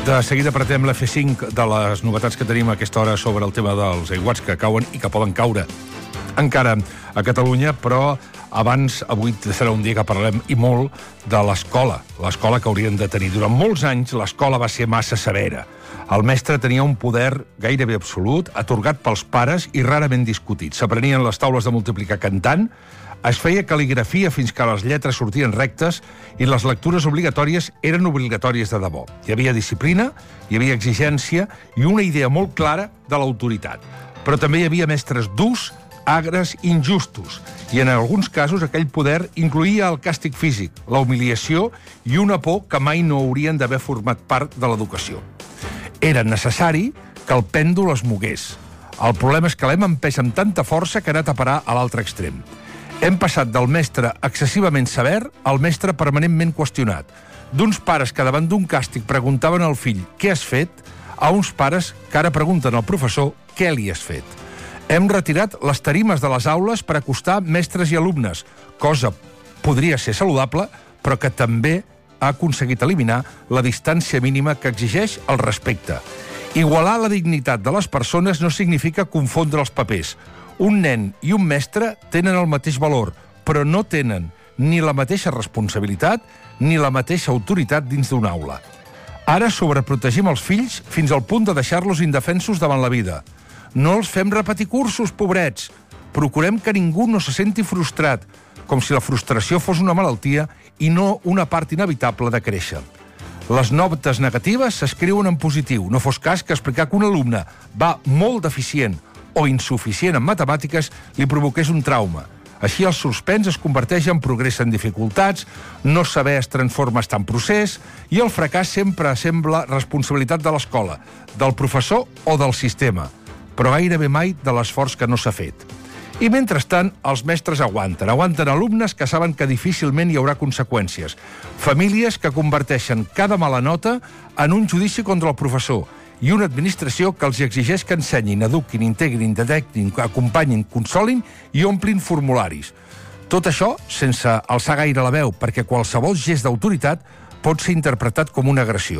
De seguida apretem l'F5 de les novetats que tenim a aquesta hora sobre el tema dels aiguats que cauen i que poden caure encara a Catalunya, però abans, avui serà un dia que parlarem i molt de l'escola que haurien de tenir. Durant molts anys l'escola va ser massa severa. El mestre tenia un poder gairebé absolut, atorgat pels pares i rarament discutit. S'aprenien les taules de multiplicar cantant, es feia cal·ligrafia fins que les lletres sortien rectes i les lectures obligatòries eren obligatòries de debò. Hi havia disciplina, hi havia exigència i una idea molt clara de l'autoritat. Però també hi havia mestres durs, agres, injustos, i en alguns casos aquell poder incloïa el càstig físic, la humiliació i una por que mai no haurien d'haver format part de l'educació. Era necessari que el pèndol es mogués. El problema és que l'hem empès amb tanta força que ha anat a parar a l'altre extrem. Hem passat del mestre excessivament sever al mestre permanentment qüestionat. D'uns pares que davant d'un càstig preguntaven al fill «Què has fet?», a uns pares que ara pregunten al professor «Què li has fet?». Hem retirat les tarimes de les aules per acostar mestres i alumnes, cosa podria ser saludable, però que també ha aconseguit eliminar la distància mínima que exigeix el respecte. Igualar la dignitat de les persones no significa confondre els papers. Un nen i un mestre tenen el mateix valor, però no tenen ni la mateixa responsabilitat ni la mateixa autoritat dins d'una aula. Ara sobreprotegim els fills fins al punt de deixar-los indefensos davant la vida. No els fem repetir cursos, pobrets. Procurem que ningú no se senti frustrat, com si la frustració fos una malaltia i no una part inevitable de créixer. Les notes negatives s'escriuen en positiu. No fos cas que explicar que un alumne va molt deficient o insuficient en matemàtiques li provoqués un trauma. Així el suspens es converteix en progrés en dificultats, no saber es transforma en procés i el fracàs sempre sembla responsabilitat de l'escola, del professor o del sistema, però gairebé mai de l'esforç que no s'ha fet. I mentrestant, els mestres aguanten alumnes que saben que difícilment hi haurà conseqüències, famílies que converteixen cada mala nota en un judici contra el professor, i una administració que els exigeix que ensenyin, eduquin, integrin, detectin, acompanyin, consolin i omplin formularis. Tot això sense alçar gaire la veu, perquè qualsevol gest d'autoritat pot ser interpretat com una agressió.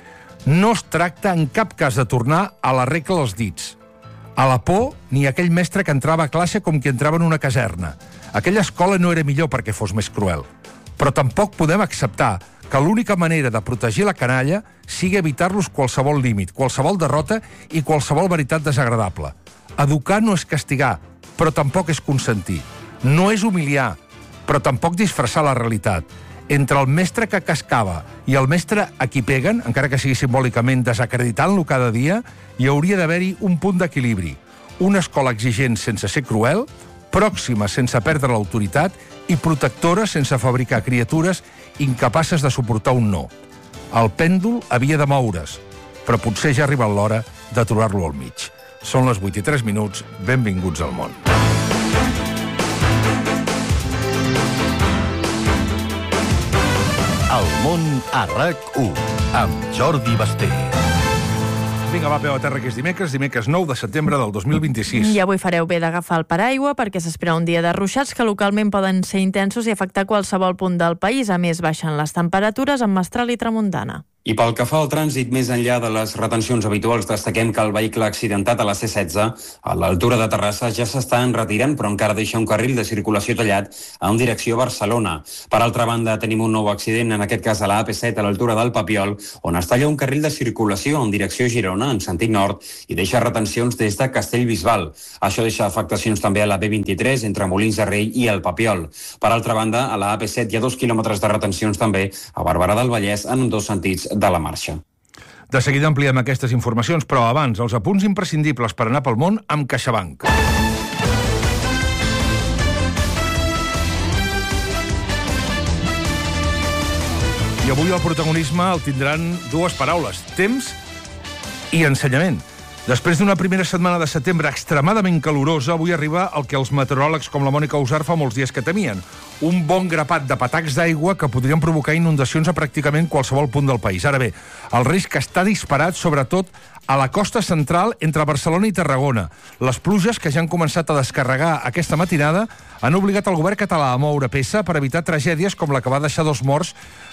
No es tracta en cap cas de tornar a la regla dels dits, a la por ni aquell mestre que entrava a classe com qui entrava en una caserna. Aquella escola no era millor perquè fos més cruel. Però tampoc podem acceptar que l'única manera de protegir la canalla sigui evitar-los qualsevol límit, qualsevol derrota i qualsevol veritat desagradable. Educar no és castigar, però tampoc és consentir. No és humiliar, però tampoc disfressar la realitat. Entre el mestre que cascava i el mestre a qui peguen, encara que sigui simbòlicament desacreditant-lo cada dia, hi hauria d'haver-hi un punt d'equilibri. Una escola exigent sense ser cruel, pròxima sense perdre l'autoritat i protectora sense fabricar criatures incapaces de suportar un no. El pèndol havia de moure's, però potser ja ha arribat l'hora d'aturar-lo al mig. Són les 8:03, benvinguts al món. El món a RAC1, amb Jordi Basté. Vinga, va, peu a terra, que és dimecres 9 de setembre del 2026. I avui fareu bé d'agafar el paraigua perquè s'espera un dia de ruixats que localment poden ser intensos i afectar qualsevol punt del país. A més, baixen les temperatures amb mestral i tramuntana. I pel que fa al trànsit, més enllà de les retencions habituals, destaquem que el vehicle accidentat a la C16, a l'altura de Terrassa, ja s'està enretirant, però encara deixa un carril de circulació tallat en direcció a Barcelona. Per altra banda, tenim un nou accident, en aquest cas a la AP7, a l'altura del Papiol, on es talla un carril de circulació en direcció a Girona, en sentit nord, i deixa retencions des de Castellbisbal. Això deixa afectacions també a la B23, entre Molins de Rei i el Papiol. Per altra banda, a la AP7 hi ha 2 quilòmetres de retencions també a Barberà del Vallès en dos sentits de la marxa. De seguida ampliem aquestes informacions, però abans, els apunts imprescindibles per anar pel món amb CaixaBank. I avui el protagonisme el tindran dues paraules: temps i ensenyament. Després d'una primera setmana de setembre extremadament calorosa, avui arriba el que els meteoròlegs com la Mònica Usar fa molts dies que temien: un bon grapat de patacs d'aigua que podrien provocar inundacions a pràcticament qualsevol punt del país. Ara bé, el risc està disparat sobretot a la costa central entre Barcelona i Tarragona. Les pluges que ja han començat a descarregar aquesta matinada han obligat el govern català a moure peça per evitar tragèdies com la que va deixar 2 morts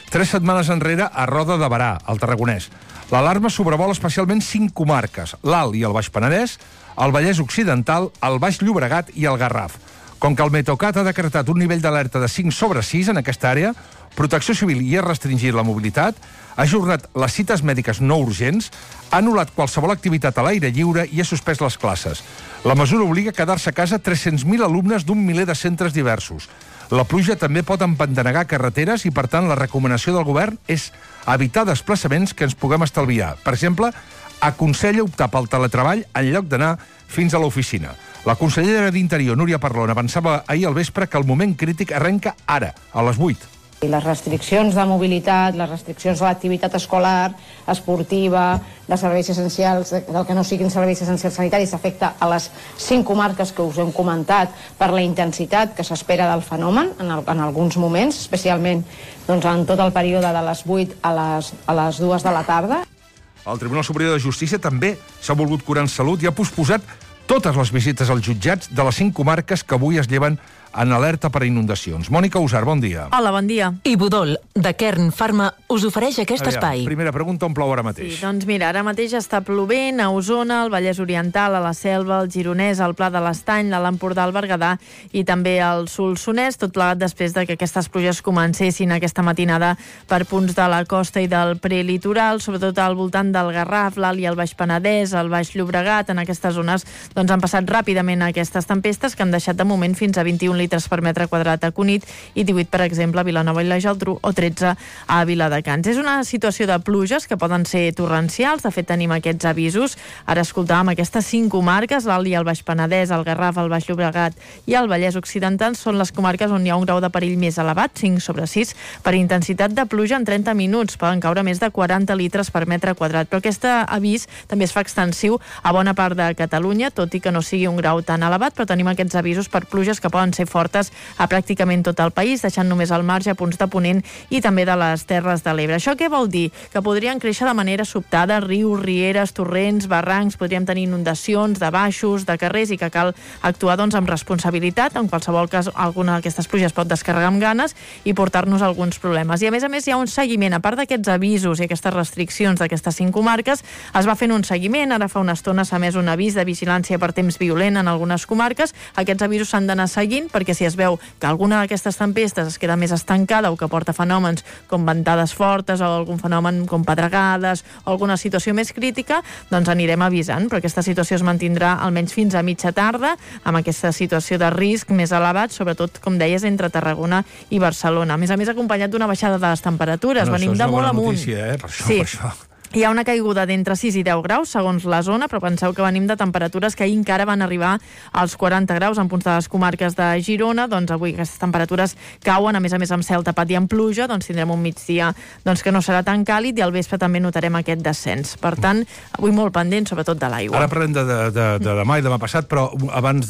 3 setmanes enrere a Roda de Berà, al Tarragonès. L'alarma sobrevola especialment 5 comarques, l'Alt i el Baix Penedès, el Vallès Occidental, el Baix Llobregat i el Garraf. Com que el Meteocat ha decretat un nivell d'alerta de 5/6 en aquesta àrea, Protecció Civil hi ha restringit la mobilitat, ha ajornat les cites mèdiques no urgents, ha anul·lat qualsevol activitat a l'aire lliure i ha suspès les classes. La mesura obliga a quedar-se a casa 300.000 alumnes d'un miler de centres diversos. La pluja també pot empantanegar carreteres i, per tant, la recomanació del govern és evitar desplaçaments que ens puguem estalviar. Per exemple, aconsella optar pel teletreball en lloc d'anar fins a l'oficina. La consellera d'Interior, Núria Parlon, avançava ahir al vespre que el moment crític arrenca ara, a les 8. I les restriccions de mobilitat, les restriccions de l'activitat escolar, esportiva, de serveis essencials, del que no siguin serveis essencials sanitaris, afecta a les 5 comarques que us hem comentat per la intensitat que s'espera del fenomen en alguns moments, especialment en tot el període de les 8 a les 2 de la tarda. El Tribunal Superior de Justícia també s'ha volgut curar en salut i ha posposat totes les visites als jutjats de les 5 comarques que avui es lleven en alerta per inundacions. Mònica Usar, bon dia. Hola, bon dia. I Budol, de Kern Pharma, us ofereix aquest espai. Primera pregunta, on plou ara mateix? Sí, doncs mira, ara mateix està plovent a Osona, al Vallès Oriental, a la Selva, al Gironès, al Pla de l'Estany, a l'Empordà, al Berguedà i també al Solsonès, tot plegat després de que aquestes pluges comencessin aquesta matinada per punts de la costa i del prelitoral, sobretot al voltant del Garraf, l'Alt i el Baix Penedès, el Baix Llobregat. En aquestes zones doncs, han passat ràpidament aquestes tempestes que han deixat de moment fins a 21 litres per metre quadrat a Cunit i 18, per exemple, a Vilanova i la Geltrú o 13 a Viladecans. És una situació de pluges que poden ser torrencials, de fet tenim aquests avisos. Ara escoltàvem aquestes 5 comarques, l'Alt i el Baix Penedès, el Garraf, el Baix Llobregat i el Vallès Occidental són les comarques on hi ha un grau de perill més elevat, 5/6, per intensitat de pluja en 30 minuts. Poden caure més de 40 litres per metre quadrat, però aquest avís també es fa extensiu a bona part de Catalunya, tot i que no sigui un grau tan elevat, però tenim aquests avisos per pluges que poden ser fortes a pràcticament tot el país, deixant només al marge punts de Ponent i també de les Terres de l'Ebre. Això què vol dir? Que podrien créixer de manera sobtada rius, rieres, torrents, barrancs, podríem tenir inundacions de baixos, de carrers, i que cal actuar doncs, amb responsabilitat. En qualsevol cas, alguna d'aquestes pluges pot descarregar amb ganes i portar-nos alguns problemes. I a més hi ha un seguiment, a part d'aquests avisos i aquestes restriccions d'aquestes 5 comarques, es va fent un seguiment. Ara fa una estona s'ha emès un avís de vigilància per temps violent en algunes comarques. Aquests avisos s'han d'anar seguint perquè si es veu que alguna d'aquestes tempestes es queda més estancada o que porta fenòmens com ventades fortes o algun fenomen com pedregades o alguna situació més crítica, doncs anirem avisant, però aquesta situació es mantindrà almenys fins a mitja tarda, amb aquesta situació de risc més elevat, sobretot, com deies, entre Tarragona i Barcelona. A més, acompanyat d'una baixada de les temperatures. Venim de molt amunt. Notícia, per això, sí. Per això. Hi ha una caiguda d'entre 6 i 10 graus, segons la zona, però penseu que venim de temperatures que ahir encara van arribar als 40 graus en punts de les comarques de Girona. Doncs avui aquestes temperatures cauen, a més amb cel tapat i amb pluja, doncs tindrem un migdia doncs, que no serà tan càlid i al vespre també notarem aquest descens. Per tant, avui molt pendent, sobretot de l'aigua. Ara parlem de demà i demà passat, però abans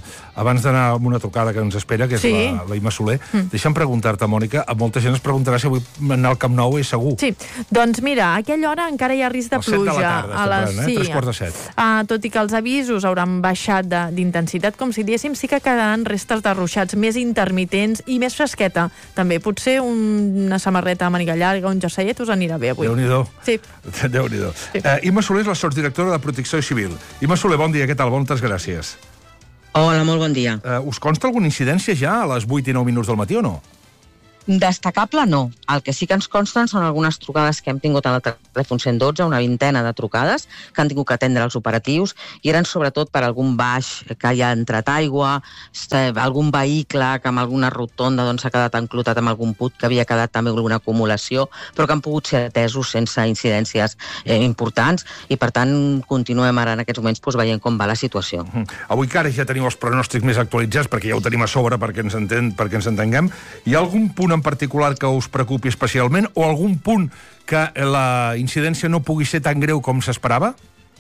d'anar amb una trucada que ens espera, que és sí. la Imma Soler, deixa'm preguntar-te, Mònica, a molta gent es preguntarà si avui anar al Camp Nou és segur. Sí, doncs mira, a aquella hora encara hi ha risc de pluja. A les 7 de la tarda, sí, 3:45. tot i que els avisos hauran baixat d'intensitat, com si diéssim, sí que quedaran restes de ruixats més intermitents i més fresqueta. També potser una samarreta a màniga llarga, un jerseet us anirà bé avui. Déu-n'hi-do. Sí. Déu-n'hi-do. Sí. Imma Soler és la sotsdirectora de Protecció Civil. Imma Soler, bon dia, què tal? Moltes gràcies. Hola, molt bon dia. Us consta alguna incidència ja a les 8 i 9 minuts del matí o no? Destacable no. El que sí que ens consten són algunes trucades que hem tingut al telèfon 112, una vintena de trucades que han tingut que atendre els operatius, i eren sobretot per algun baix que hi ha entrat aigua, algun vehicle que amb alguna rotonda s'ha quedat enclotat amb algun put, que havia quedat també alguna acumulació, però que han pogut ser atesos sense incidències importants, i per tant continuem ara en aquests moments veient com va la situació. Avui que ara ja teniu els pronòstics més actualitzats, perquè ja ho tenim a sobre perquè ens entenguem, hi ha algun punt en particular que us preocupi especialment o algun punt que la incidència no pugui ser tan greu com s'esperava?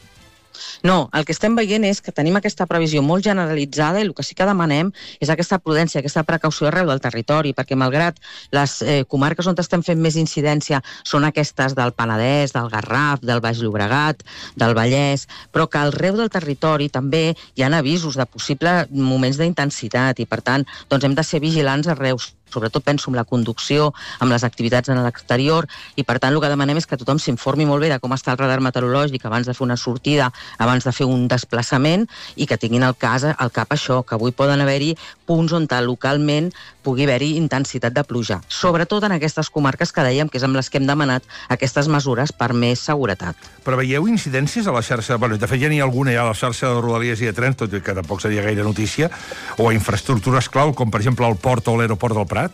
No, el que estem veient és que tenim aquesta previsió molt generalitzada i el que sí que demanem és aquesta prudència, aquesta precaució arreu del territori, perquè malgrat les comarques on estem fent més incidència són aquestes del Penedès, del Garraf, del Baix Llobregat, del Vallès, però que arreu del territori també hi ha avisos de possibles moments d'intensitat i per tant doncs hem de ser vigilants arreu, sobretot penso en la conducció, amb les activitats en l'exterior, i per tant el que demanem és que tothom s'informi molt bé de com està el radar meteorològic abans de fer una sortida, abans de fer un desplaçament, i que tinguin al cap això, que avui poden haver-hi punts on localment pugui haver-hi intensitat de pluja, sobretot en aquestes comarques que dèiem que és amb les que hem demanat aquestes mesures per més seguretat. Però veieu incidències a la xarxa? Bueno, de fet, ja n'hi ha alguna a la xarxa de Rodalies i de trens, tot i que tampoc seria gaire notícia, o a infraestructures clau, com per exemple el port o l'aeroport del Prat?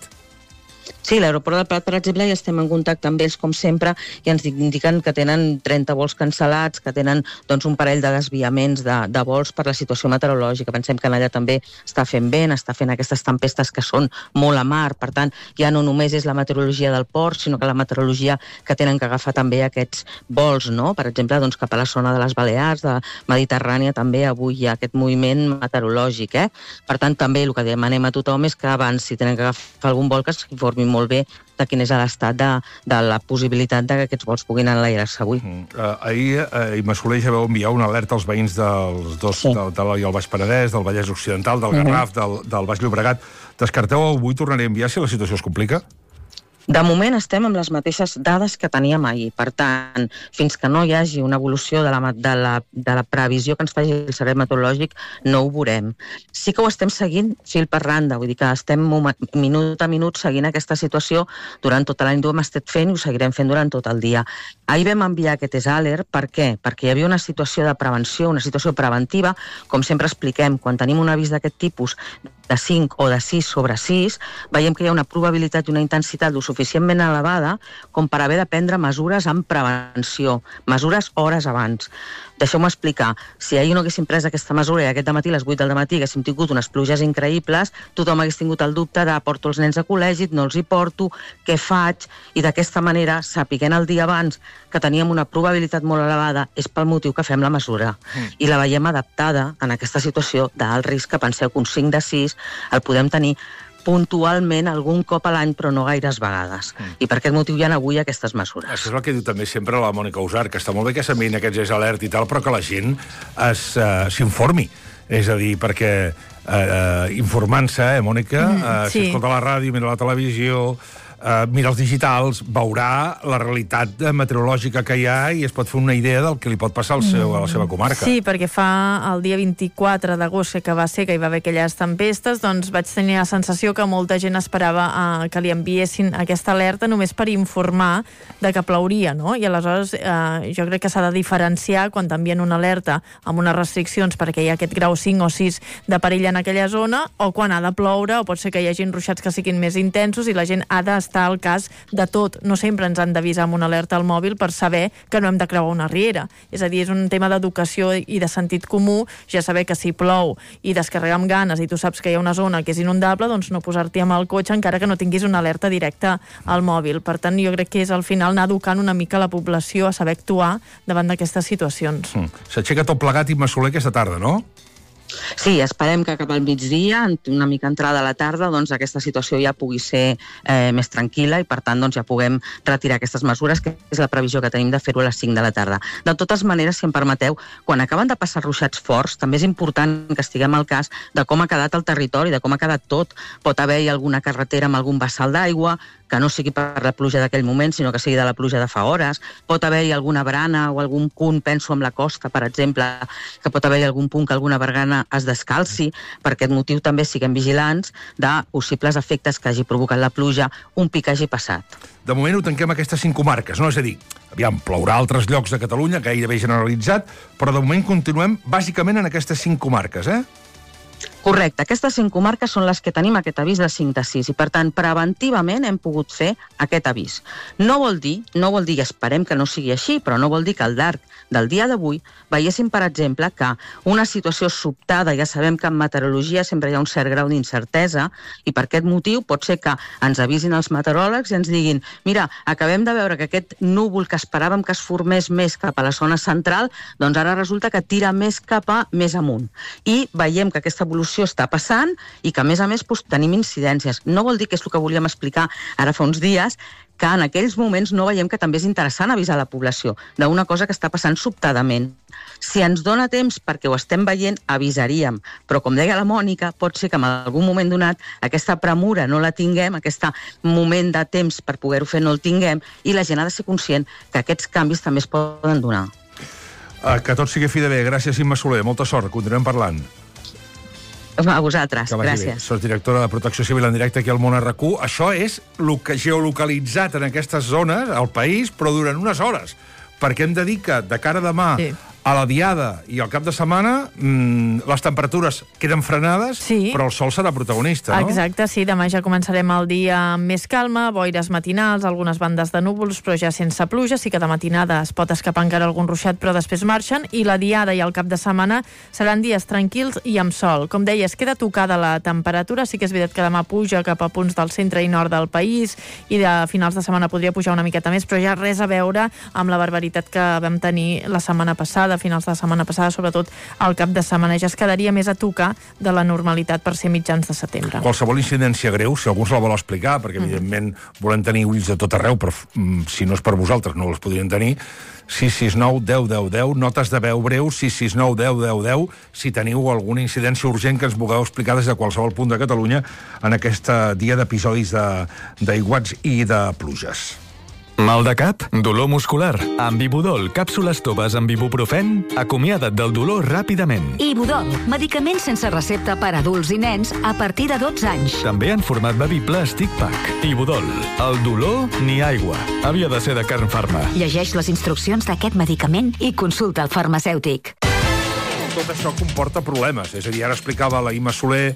Sí, l'aeroport del Prat, per exemple, ja estem en contacte amb ells, com sempre, i ens indiquen que tenen 30 vols cancel·lats, que tenen un parell de desviaments de vols per la situació meteorològica. Pensem que allà també està fent vent, està fent aquestes tempestes que són molt a mar. Per tant, ja no només és la meteorologia del port, sinó que la meteorologia que tenen que agafar també aquests vols, no? Per exemple, cap a la zona de les Balears, de Mediterrània, també avui hi ha aquest moviment meteorològic. Per tant, també el que demanem a tothom és que abans, si tenen que agafar algun vol, que s'informin molt bé de quin és l'estat de la possibilitat que aquests vols puguin enlairar-se avui. Ahir Mascolell ja vau enviar una alerta als veïns dels dos, sí, del Baix Penedès, del Vallès Occidental, del Garraf, del Baix Llobregat. Descarteu avui tornaré a enviar si la situació es complica? De moment estem amb les mateixes dades que teníem ahir. Per tant, fins que no hi hagi una evolució de la previsió que ens faci el Servei Meteorològic, no ho veurem. Sí que ho estem seguint fil per randa, vull dir que estem minut a minut seguint aquesta situació. Durant tota la nit ho hem estat fent i ho seguirem fent durant tot el dia. Ahir vam enviar aquest alert, per què? Perquè hi havia una situació de prevenció, una situació preventiva, com sempre expliquem, quan tenim un avís d'aquest tipus de 5 o de 6 sobre 6, veiem que hi ha una probabilitat i una intensitat suficientment elevada com per haver de prendre mesures en prevenció, mesures hores abans. Deixeu-me explicar, si ahir no haguéssim pres aquesta mesura i aquest dematí a les 8 del dematí haguéssim tingut unes pluges increïbles, tothom hagués tingut el dubte de porto els nens a col·legi, no els hi porto, què faig? I d'aquesta manera, sapiguent el dia abans que teníem una probabilitat molt elevada, és pel motiu que fem la mesura. I la veiem adaptada en aquesta situació d'alt risc, que penseu que un 5 de 6 el podem tenir puntualment algun cop a l'any, però no gaires vegades. I per aquest motiu hi ha avui aquestes mesures. Això és el que diu també sempre la Mònica Usar, que està molt bé que s'enviïn aquests alert i tal, però que la gent s'informi. És a dir, perquè informant-se, Mònica, si escolta la ràdio, mira la televisió, mira els digitals, veurà la realitat meteorològica que hi ha i es pot fer una idea del que li pot passar a la seva comarca. Sí, perquè fa el dia 24 d'agost, que va ser que hi va haver aquelles tempestes, doncs vaig tenir la sensació que molta gent esperava que li enviessin aquesta alerta només per informar de que plouria, no? I aleshores jo crec que s'ha de diferenciar quan t'envien una alerta amb unes restriccions perquè hi ha aquest grau 5 o 6 de perill en aquella zona, o quan ha de ploure, o pot ser que hi hagi ruixats que siguin més intensos i la gent ha d'estar al cas de tot. No sempre ens han d'avisar amb una alerta al mòbil per saber que no hem de creuar una riera. És a dir, és un tema d'educació i de sentit comú, ja saber que si plou i descarregar amb ganes i tu saps que hi ha una zona que és inundable, doncs no posar-t'hi amb el cotxe encara que no tinguis una alerta directa al mòbil. Per tant, jo crec que és al final anar educant una mica la població a saber actuar davant d'aquestes situacions. S'aixeca tot plegat i Massoler aquesta tarda, no? Sí, esperem que cap al migdia, una mica entrada a la tarda, doncs aquesta situació ja pugui ser més tranquil·la i per tant doncs, ja puguem retirar aquestes mesures, que és la previsió que tenim de fer-ho a les 5 de la tarda. De totes maneres, si em permeteu, quan acaben de passar ruixats forts, també és important que estiguem al cas de com ha quedat el territori, de com ha quedat tot. Pot haver-hi alguna carretera amb algun vessal d'aigua, que no sigui per la pluja d'aquell moment, sinó que sigui de la pluja de fa hores. Pot haver-hi alguna barana o algun punt, penso en la costa, per exemple, que pot haver-hi algun punt que alguna barana es descalci. Per aquest motiu també siguem vigilants de possibles efectes que hagi provocat la pluja, un pic hagi passat. De moment ho tanquem aquestes 5 comarques, no? És a dir, aviam, plourà a altres llocs de Catalunya, gairebé generalitzat, però de moment continuem bàsicament en aquestes 5 comarques, Correcte, aquestes 5 comarques són les que tenim aquest avís de 5 de 6 i per tant preventivament hem pogut fer aquest avís. No vol dir, i esperem que no sigui així, però no vol dir que al llarg del dia d'avui veiéssim, per exemple, que una situació sobtada, ja sabem que en meteorologia sempre hi ha un cert grau d'incertesa i per aquest motiu pot ser que ens avisin els meteoròlegs i ens diguin mira, acabem de veure que aquest núvol que esperàvem que es formés més cap a la zona central, doncs ara resulta que tira més cap a més amunt. I veiem que aquesta evolució situació està passant i que, a més, tenim incidències. No vol dir que és el que volíem explicar ara fa uns dies, que en aquells moments no veiem que també és interessant avisar la població d'una cosa que està passant sobtadament. Si ens dona temps perquè ho estem veient, avisaríem. Però, com deia la Mònica, pot ser que en algun moment donat aquesta premura no la tinguem, aquest moment de temps per poder-ho fer no el tinguem, i la gent ha de ser conscient que aquests canvis també es poden donar. Que tot sigui fi de bé. Gràcies, Imma Soler. Molta sort. Continuem parlant. A vosaltres, gràcies. Soc directora de Protecció Civil en directe aquí al Món RQ. Això és geolocalitzat en aquestes zones, al país, però durant unes hores. Perquè hem de dir que de cara a demà, a la diada i al cap de setmana, les temperatures queden frenades, però el sol serà protagonista, no? Exacte, sí. Demà ja començarem el dia amb més calma, boires matinals, algunes bandes de núvols, però ja sense pluja. Sí que de matinada es pot escapar encara algun ruixat, però després marxen, i la diada i el cap de setmana seran dies tranquils i amb sol. Com deies, queda tocada la temperatura. Sí que és veritat que demà puja cap a punts del centre i nord del país, i de finals de setmana podria pujar una miqueta més, però ja res a veure amb la barbaritat que vam tenir la setmana passada, finals de la setmana passada, sobretot al cap de setmana. Ja es quedaria més a tocar de la normalitat per ser mitjans de setembre. Qualsevol incidència greu, si algú se la vol explicar, perquè evidentment volem tenir ulls de tot arreu, però si no és per vosaltres no els podrien tenir, 669 10 10 10, notes de veu breu, 669 10 10 10, si teniu alguna incidència urgent que ens vulgueu explicar des de qualsevol punt de Catalunya en aquest dia d'episodis d'aiguats i de pluges. Mal de cap? Dolor muscular? Amb Ibudol, càpsules toves amb ibuprofen, acomiada't del dolor ràpidament. Ibudol, medicament sense recepta per a adults i nens a partir de 12 anys. També en format bevible Stick Pack. Ibudol, el dolor ni aigua. Havia de ser de Kern Pharma. Llegeix les instruccions d'aquest medicament i consulta el farmacèutic. Tot això comporta problemes. És a dir, ara explicava la Imma Soler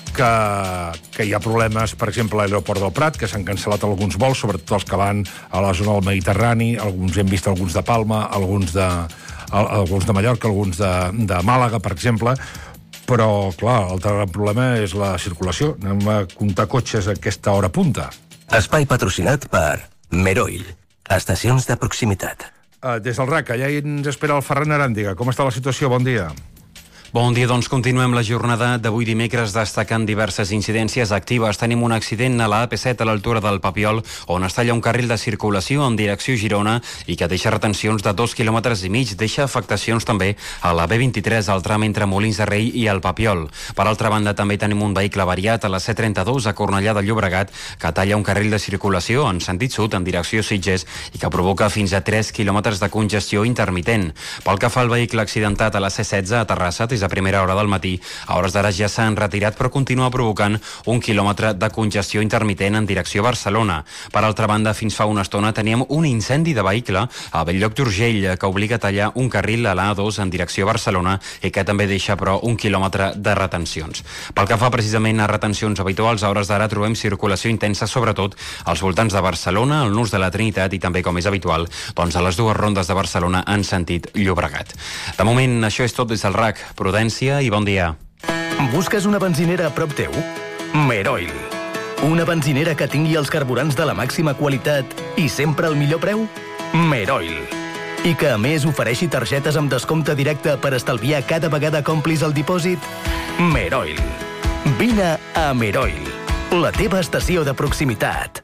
que hi ha problemes, per exemple, a l'aeroport del Prat, que s'han cancel·lat alguns vols, sobretot els que van a la zona del Mediterrani, hem vist alguns de Palma, alguns de Mallorca, alguns de Màlaga, per exemple, però, clar, el gran problema és la circulació. Anem a comptar cotxes a aquesta hora punta. Espai patrocinat per Meroil, estacions de proximitat. Des del RAC, allà ens espera el Ferran Aràndiga. Com està la situació? Bon dia. Bon dia, doncs continuem la jornada d'avui dimecres destacant diverses incidències actives. Tenim un accident a la AP7 a l'altura del Papiol, on es talla un carril de circulació en direcció Girona i que deixa retencions de 2,5 quilòmetres. Deixa afectacions també a la B23 al tram entre Molins de Rei i el Papiol. Per altra banda, també tenim un vehicle avariat a la C32 a Cornellà de Llobregat que talla un carril de circulació en sentit sud en direcció Sitges i que provoca fins a 3 quilòmetres de congestió intermitent. Pel que fa al vehicle accidentat a la C16 a Terrassa, des de primera hora del matí, a hores d'ara ja s'han retirat, però continua provocant 1 quilòmetre de congestió intermitent en direcció Barcelona. Per altra banda, fins fa una estona teníem un incendi de vehicle a Bell-lloc d'Urgell que obliga a tallar un carril a l'A2 en direcció Barcelona i que també deixa, però, 1 quilòmetre de retencions. Pel que fa precisament a retencions habituals, a hores d'ara trobem circulació intensa, sobretot als voltants de Barcelona, al Nus de la Trinitat i també, com és habitual, doncs a les dues rondes de Barcelona en sentit Llobregat. De moment, això és tot des del RAC. Prudència i bon dia. Busques una benzinera a prop teu? Meroil. Una benzinera que tingui els carburants de la màxima qualitat i sempre al millor preu? Meroil. I que a més ofereixi targetes amb descompte directe per estalviar cada vegada que omplis el dipòsit? Meroil. Vine a Meroil, la teva estació de proximitat.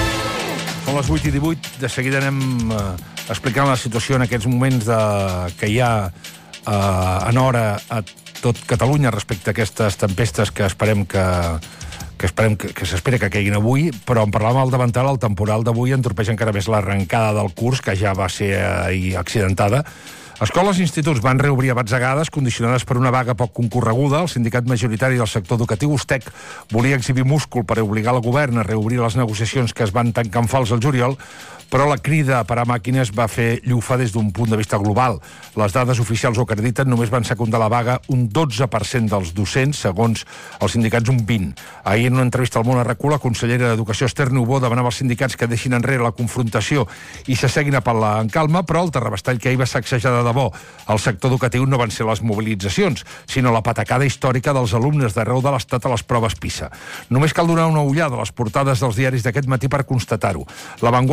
Són les 8:18, de seguida anem explicant la situació en aquests moments que hi ha en hora a tot Catalunya respecte a aquestes tempestes que esperem que s'espera que caiguin avui, però en parlàvem al davantal, el temporal d'avui entorpeix encara més l'arrencada del curs, que ja va ser ahir accidentada. Escoles i instituts van reobrir a batzegades condicionades per una vaga poc concorreguda. El sindicat majoritari del sector educatiu, USTEC, volia exhibir múscul per obligar el govern a reobrir les negociacions que es van tancar en fals al juliol, però la crida a parar màquines va fer llufa des d'un punt de vista global. Les dades oficials ho acrediten, només van secundar la vaga un 12% dels docents, segons els sindicats un 20%. Ahir, en una entrevista al Món RQ, la consellera d'Educació, Esther Niubó, demanava als sindicats que deixin enrere la confrontació i s'asseguin a parlar en calma, però el terrabastall que ahir va sacsejar de debò al sector educatiu no van ser les mobilitzacions, sinó la patacada històrica dels alumnes d'arreu de l'Estat a les proves PISA. Només cal donar una ullada a les portades dels diaris d'aquest matí per constatar-ho. La Vanguardia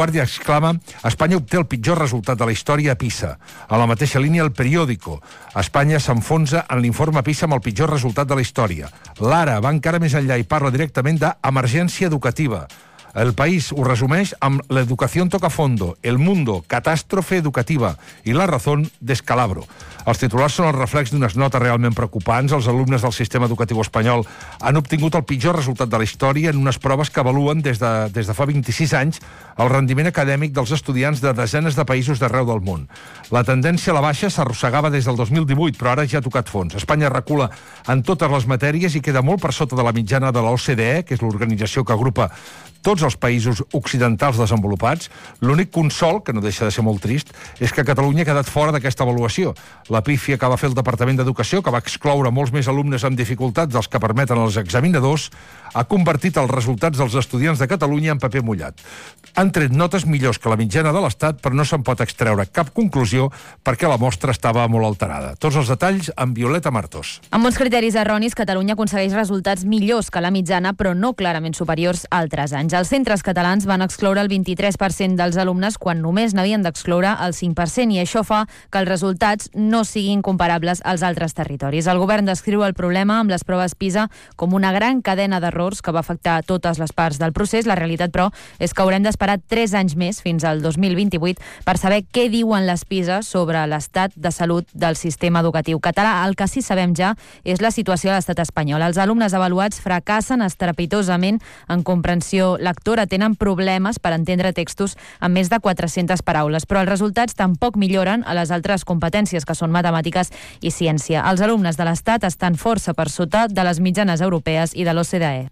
exclama: Espanya obté el pitjor resultat de la història a PISA. A la mateixa línia, el Periódico: Espanya s'enfonsa en l'informe PISA amb el pitjor resultat de la història. L'Ara va encara més enllà i parla directament d'emergència educativa. El País ho resumeix amb l'educación toca fondo, El Mundo, catàstrofe educativa i La Razón, descalabro. Els titulars són el reflex d'unes notes realment preocupants. Els alumnes del sistema educatiu espanyol han obtingut el pitjor resultat de la història en unes proves que avaluen des de fa 26 anys el rendiment acadèmic dels estudiants de desenes de països d'arreu del món. La tendència a la baixa s'arrossegava des del 2018, però ara ja ha tocat fons. Espanya recula en totes les matèries i queda molt per sota de la mitjana de l'OCDE, que és l'organització que agrupa tots els països occidentals desenvolupats. L'únic consol, que no deixa de ser molt trist, és que Catalunya ha quedat fora d'aquesta avaluació. La pífia que va fer el Departament d'Educació, que va excloure molts més alumnes amb dificultats dels que permeten els examinadors, ha convertit els resultats dels estudiants de Catalunya en paper mullat. Han tret notes millors que la mitjana de l'Estat, però no se'n pot extreure cap conclusió perquè la mostra estava molt alterada. Tots els detalls amb Violeta Martos. Amb uns criteris erronis, Catalunya aconsegueix resultats millors que la mitjana, però no clarament superiors a altres anys. Els centres catalans van excloure el 23% dels alumnes quan només n'havien d'excloure el 5%, i això fa que els resultats no siguin comparables als altres territoris. El govern descriu el problema amb les proves PISA com una gran cadena d'errors que va afectar totes les parts del procés. La realitat, però, és que haurem d'esperar 3 anys més, fins al 2028, per saber què diuen les PISA sobre l'estat de salut del sistema educatiu català. El que sí sabem ja és la situació a l'estat espanyol. Els alumnes avaluats fracassen estrepitosament en comprensió lectora, tenen problemes per entendre textos amb més de 400 paraules, però els resultats tampoc milloren a les altres competències, que són matemàtiques i ciència. Els alumnes de l'Estat estan força per sota de les mitjanes europees i de l'OCDE.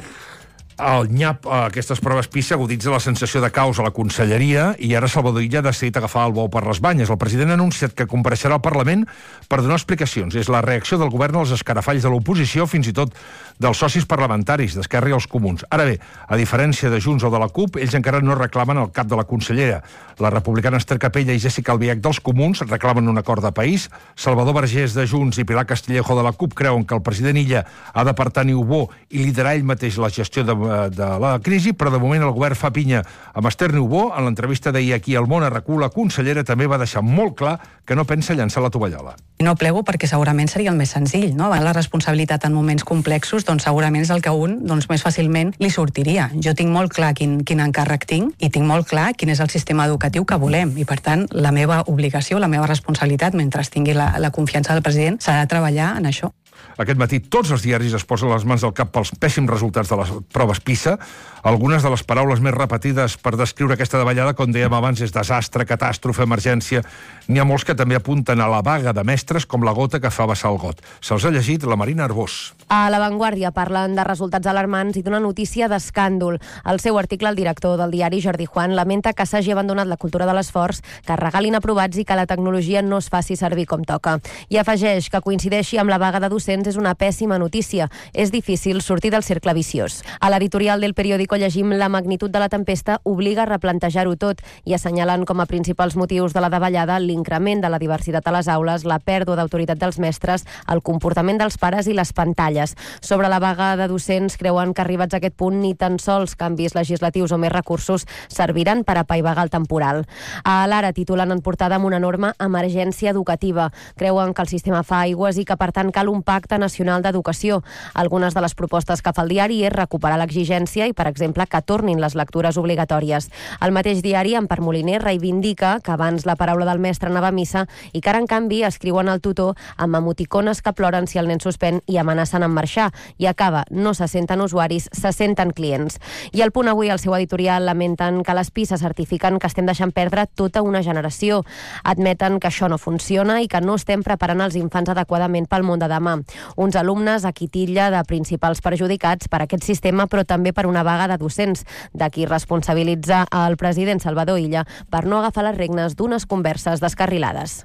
El nyap a aquestes proves PISA aguditza la sensació de caos a la Conselleria i ara Salvador Illa ha decidit agafar el bou per les banyes. El president ha anunciat que compareixerà al Parlament per donar explicacions. És la reacció del govern als escarafalls de l'oposició, fins i tot dels socis parlamentaris, d'Esquerra i els Comuns. Ara bé, a diferència de Junts o de la CUP, ells encara no reclamen el cap de la consellera. La republicana Esther Capella i Jessica Albiach dels Comuns reclamen un acord de país. Salvador Vergés de Junts i Pilar Castillejo de la CUP creuen que el president Illa ha d'apartar Niubó i liderar ell mateix la gestió de la crisi, però de moment el govern fa pinya amb Esther Niubó. En l'entrevista d'ahir aquí al Món a RAC1, la consellera també va deixar molt clar que no pensa llançar la tovallola. No plego perquè segurament seria el més senzill, no? La responsabilitat en moments complexos, doncs segurament és el que un més fàcilment li sortiria. Jo tinc molt clar quin encàrrec tinc i tinc molt clar quin és el sistema educatiu que volem, i per tant la meva obligació, la meva responsabilitat, mentre tingui la confiança del president, serà treballar en això. Aquest matí tots els diaris es posen les mans al cap pels pèssims resultats de les proves PISA. Algunes de les paraules més repetides per descriure aquesta davallada, com dèiem abans, és desastre, catàstrofe, emergència. N'hi ha molts que també apunten a la vaga de mestres com la gota que fa vessar el got. Se'ls ha llegit la Marina Arbós. A La Vanguardia parlen de resultats alarmants i d'una notícia d'escàndol. Al seu article, el director del diari, Jordi Juan, lamenta que s'hagi abandonat la cultura de l'esforç, que es regalin aprovats i que la tecnologia no es faci servir com toca. I afegeix que coincideixi amb la vaga de docents és una pèssima notícia. És difícil sortir del cercle viciós. A l'editorial del Periódico llegim: la magnitud de la tempesta obliga a replantejar-ho tot, i assenyalen com a principals motius de la davallada l'increment de la diversitat a les aules, la pèrdua d'autoritat dels mestres, el comportament dels pares i les pantalles. Sobre la vaga de docents, creuen que arribats a aquest punt ni tan sols canvis legislatius o més recursos serviran per apaivagar el temporal. A l'Ara titulen en portada amb una enorme emergència educativa. Creuen que el sistema fa aigües i que per tant cal un pacte nacional d'educació. Algunes de les propostes que fa el diari és recuperar l'exigència i, per exemple, que tornin les lectures obligatòries. El mateix diari, en Empar Moliner, reivindica que abans la paraula del mestre anava a missa i que ara, en canvi, escriuen al tutor amb emoticones que ploren si el nen suspèn i amenacen amb marxar. I acaba: no se senten usuaris, se senten clients. I al Punt Avui, al seu editorial, lamenten que les PISA certifiquen que estem deixant perdre tota una generació. Admeten que això no funciona i que no estem preparant els infants adequadament pel món de demà. Uns alumnes a qui titlla de principals perjudicats per aquest sistema, però també per una vaga de docents, de qui responsabilitza el president Salvador Illa per no agafar les regnes d'unes converses descarrilades.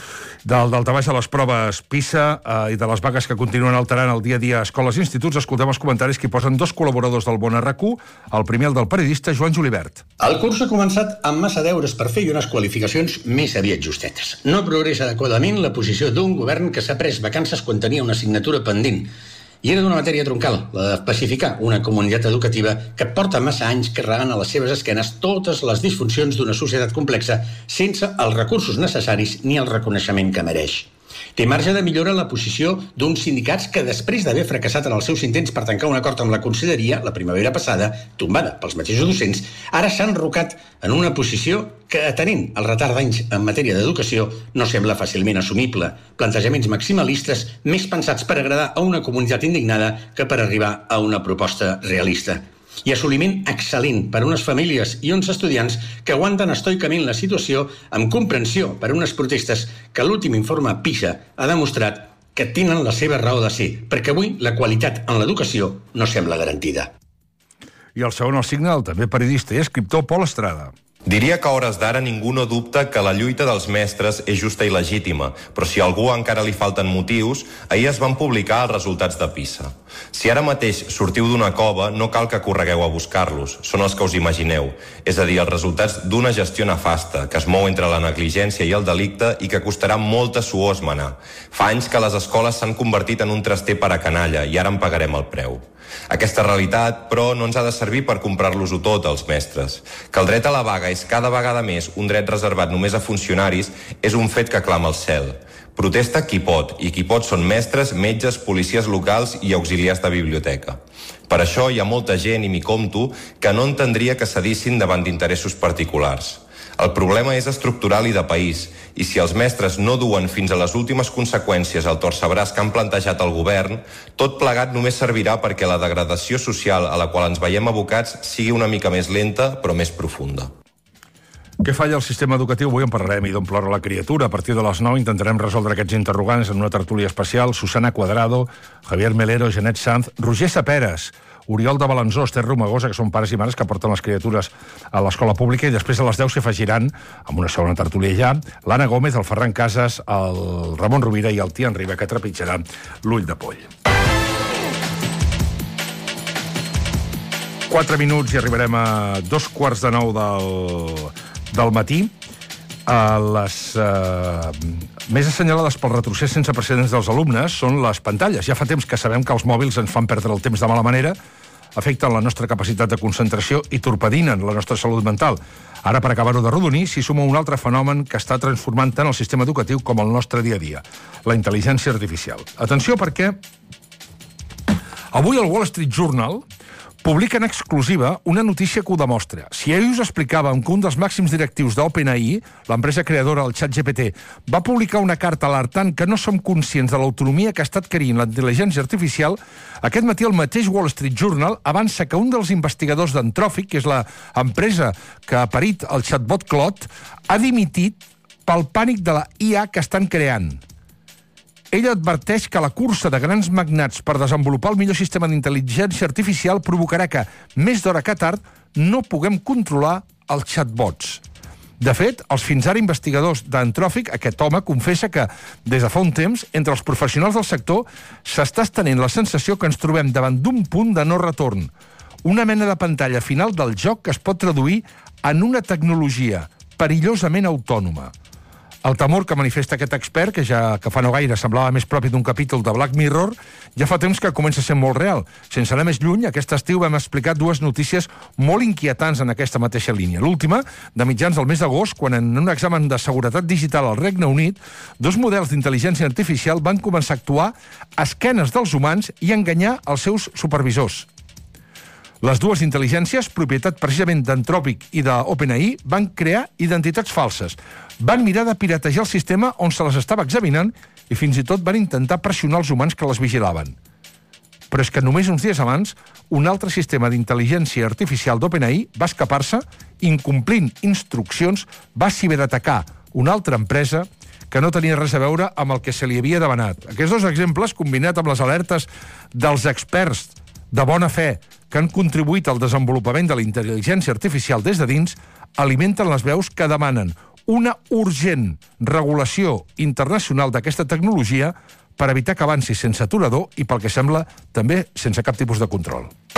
Del daltabaix a les proves PISA i de les vagues que continuen alterant el dia a dia a escoles i instituts, escoltem els comentaris que hi posen dos col·laboradors del Bon RAC1, el primer, el del periodista Joan Julibert. El curs ha començat amb massa deures per fer i unes qualificacions més aviat justetes. No progressa adequadament la posició d'un govern que s'ha pres vacances quan tenia una assignatura pendent I era d'una matèria troncal, la de pacificar una comunitat educativa que porta massa anys carregant a les seves esquenes totes les disfuncions d'una societat complexa sense els recursos necessaris ni el reconeixement que mereix. Té marge de millora la posició d'uns sindicats que, després d'haver fracassat en els seus intents per tancar un acord amb la conselleria la primavera passada, tombada pels mateixos docents, ara s'han enrocat en una posició que, atenent el retard d'anys en matèria d'educació, no sembla fàcilment assumible. Plantejaments maximalistes més pensats per agradar a una comunitat indignada que per arribar a una proposta realista. I assoliment excel·lent per a unes famílies i uns estudiants que aguanten estoicament la situació amb comprensió per a unes protestes que l'últim informe PISA ha demostrat que tenen la seva raó de ser, perquè avui la qualitat en l'educació no sembla garantida. I el segon al Signal, també periodista i escriptor, Pol Estrada. Diria que a hores d'ara ningú no dubta que la lluita dels mestres és justa i legítima, però si a algú encara li falten motius, ahir es van publicar els resultats de PISA. Si ara mateix sortiu d'una cova, no cal que corregueu a buscar-los, són els que us imagineu, és a dir, els resultats d'una gestió nefasta, que es mou entre la negligència i el delicte i que costarà molta suor esmenar. Fa anys que les escoles s'han convertit en un traster per a canalla i ara en pagarem el preu. Aquesta realitat, però, no ens ha de servir per comprar-los-ho tot, als mestres. Que el dret a la vaga és cada vegada més un dret reservat només a funcionaris és un fet que clama al cel. Protesta qui pot, i qui pot són mestres, metges, policies locals i auxiliars de biblioteca. Per això hi ha molta gent, i m'hi compto, que no entendria que cedissin davant d'interessos particulars. El problema és estructural i de país, i si els mestres no duen fins a les últimes conseqüències el torcebraç que han plantejat el govern, tot plegat només servirà perquè la degradació social a la qual ens veiem abocats sigui una mica més lenta, però més profunda. Què falla al sistema educatiu? Avui en parlarem i d'on plora la criatura. A partir de les 9 intentarem resoldre aquests interrogants en una tertúlia especial. Susana Cuadrado, Javier Melero, Janet Sanz, Roger Saperes, Oriol de Balanzó, Esther Romagosa, que són pares i mares que porten les criatures a l'escola pública, i després a les 10 s'hi afegiran, amb una segona tertúlia ja, l'Anna Gómez, el Ferran Casas, el Ramon Rovira i el Tian Riba, que trepitjarà l'ull de poll. 4 minuts i arribarem a 8:45 del matí. Les més assenyalades pel retrocés sense precedents dels alumnes són les pantalles. Ja fa temps que sabem que els mòbils ens fan perdre el temps de mala manera, afecten la nostra capacitat de concentració i torpedinen la nostra salut mental. Ara, per acabar-ho de rodonir, s'hi suma un altre fenomen que està transformant tant el sistema educatiu com el nostre dia a dia, la intel·ligència artificial. Atenció, perquè avui el Wall Street Journal publica en exclusiva una notícia que ho demostra. Si ahir us explicàvem que un dels màxims directius d'OpenAI, l'empresa creadora del ChatGPT, va publicar una carta alertant que no som conscients de l'autonomia que ha estat adquirint la intel·ligència artificial, aquest matí el mateix Wall Street Journal avança que un dels investigadors d'Anthropic, que és l'empresa que ha parit el chatbot Claude, ha dimitit pel pànic de la IA que estan creant. Ell adverteix que la cursa de grans magnats per desenvolupar el millor sistema d'intel·ligència artificial provocarà que, més d'hora que tard, no puguem controlar els chatbots. De fet, els fins ara investigadors d'Anthropic, aquest home, confessa que, des de fa un temps, entre els professionals del sector, s'està estenent la sensació que ens trobem davant d'un punt de no retorn. Una mena de pantalla final del joc que es pot traduir en una tecnologia perillosament autònoma. El temor que manifesta aquest expert, que fa no gaire semblava més propi d'un capítol de Black Mirror, ja fa temps que comença a ser molt real. Sense anar més lluny, aquest estiu vam explicar dues notícies molt inquietants en aquesta mateixa línia. L'última, de mitjans del mes d'agost, quan en un examen de seguretat digital al Regne Unit, dos models d'intel·ligència artificial van començar a actuar a esquenes dels humans i enganyar els seus supervisors. Les dues intel·ligències, propietat precisament d'Anthropic i d'OpenAI, van crear identitats falses. Van mirar de piratejar el sistema on se les estava examinant i fins i tot van intentar pressionar els humans que les vigilaven. Però és que només uns dies abans, un altre sistema d'intel·ligència artificial d'OpenAI va escapar-se, incomplint instruccions, va ciberatacar una altra empresa que no tenia res a veure amb el que se li havia demanat. Aquests dos exemples, combinat amb les alertes dels experts de bona fe que han contribuït al desenvolupament de la intel·ligència artificial des de dins, alimenten les veus que demanen una urgent regulació internacional d'aquesta tecnologia per evitar que avanci sense aturador i, pel que sembla, també sense cap tipus de control.